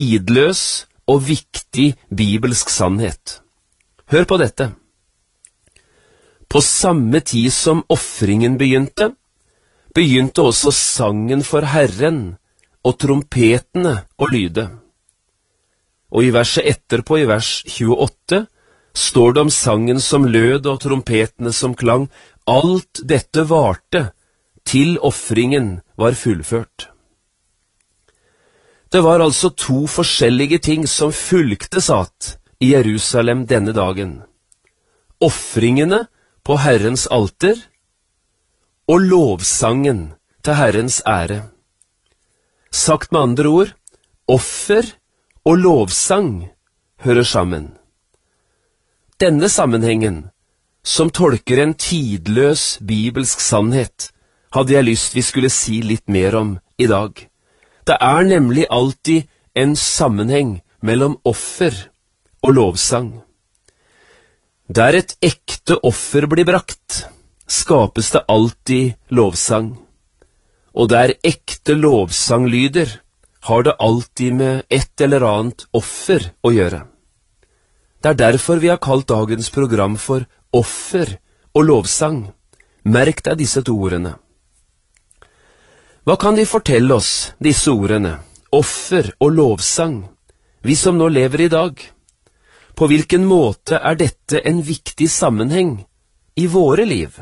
tidløs og viktig bibelsk sannhet. Hør på dette. På samme tid som offringen begynte også sangen for Herren og trompetene å lyde. Og i verset etterpå, i vers 28, står det om sangen som lød og trompetene som klang. Alt dette varte til offringen var fullført. Det var altså to forskjellige ting som fulgtes at i Jerusalem denne dagen. Offringene på Herrens alter og lovsangen til Herrens ære. Sagt med andre ord, offer og lovsang hører sammen. Denne sammenhengen, som tolker en tidløs bibelsk sannhet, hadde jeg lyst vi skulle si litt mer om i dag. Det er nemlig alltid en sammenheng mellom offer og lovsang. Der et ekte offer blir brakt, skapes det alltid lovsang. Og der ekte lovsang lyder, har det alltid med et eller annet offer å gjøre. Det er derfor vi har kalt dagens program for offer og lovsang. Merk deg disse to ordene. Hva kan de fortelle oss, disse ordene, offer og lovsang, vi som nå lever i dag? På hvilken måte er dette en viktig sammenheng i våre liv?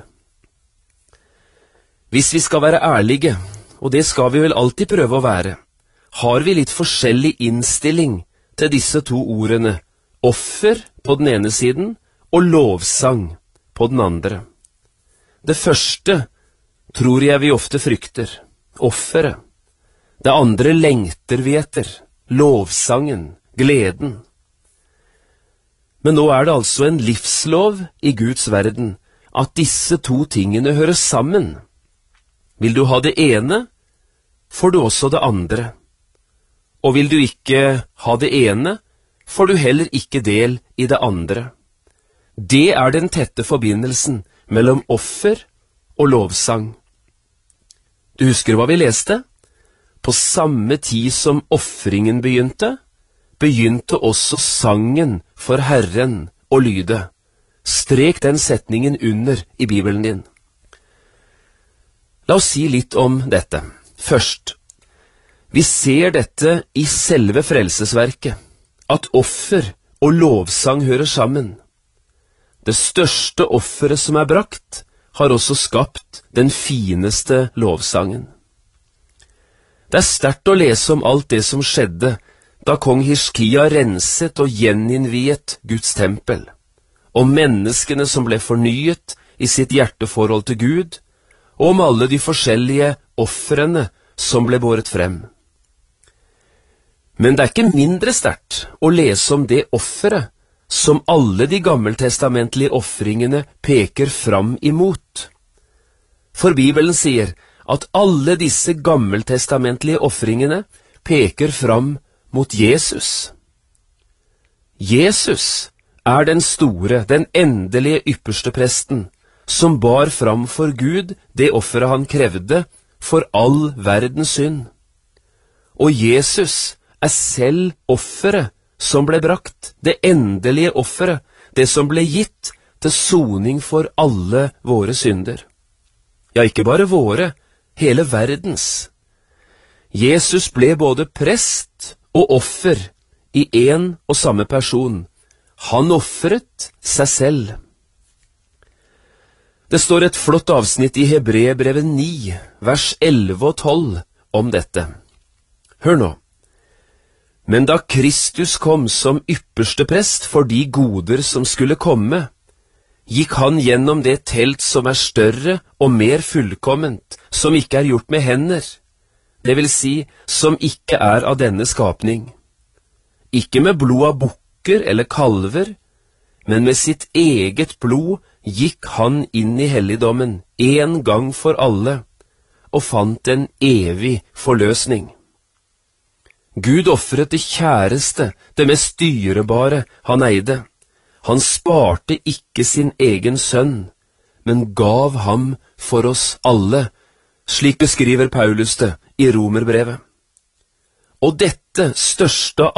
Hvis vi skal være ærlige, og det skal vi vel alltid prøve å være, har vi litt forskjellig innstilling til disse to ordene, offer på den ene siden og lovsang på den andre. Det første tror jeg vi ofte frykter, offeret. Det andre lengter vi etter, lovsangen, gleden. Men nå er det altså en livslov i Guds verden at disse to tingene hører sammen. Vil du ha det ene, får du også det andre. Og vil du ikke ha det ene, får du heller ikke del i det andre. Det er den tette forbindelsen mellom offer og lovsang. Du husker hva vi leste? På samme tid som offringen begynte også sangen for Herren å lyde. Strek den setningen under i Bibelen din. La oss si litt om dette. Først, vi ser dette i selve frelsesverket, at offer og lovsang hører sammen. Det største offeret som er brakt, har også skapt den fineste lovsangen. Det er sterkt å lese om alt det som skjedde da kong Hiskia renset og gjeninnviet Guds tempel, om menneskene som ble fornyet i sitt hjerteforhold til Gud, og om alle de forskjellige ofrene som ble båret frem. Men det er ikke mindre sterkt å lese om det offeret som alle de gammeltestamentlige offringene peker fram imot. For Bibelen sier at alle disse gammeltestamentlige offringene peker fram mot Jesus. Jesus er den store, den endelige ypperste presten, som bar fram for Gud det offeret han krevde for all verdens synd. Og Jesus er selv offeret som ble brakt, det endelige offeret, det som ble gitt til soning for alle våre synder. Ja, ikke bare våre, hele verdens. Jesus ble både prest og offer i en og samme person. Han offret seg selv. Det står et flott avsnitt i Hebreerbrevet 9, vers 11 og 12 om dette. Hør nå. Men da Kristus kom som ypperste prest for de goder som skulle komme, gikk han gjennom det telt som er større og mer fullkomment, som ikke er gjort med hender, det vil si, som ikke er av denne skapning. Ikke med blod av bukker eller kalver, men med sitt eget blod gikk han inn i helligdommen en gang for alle, og fant en evig forløsning. Gud offret det kjæreste, det mest dyrebare han eide. Han sparte ikke sin egen sønn, men gav ham for oss alle, slik beskriver Paulus det i Romerbrevet. Og dette største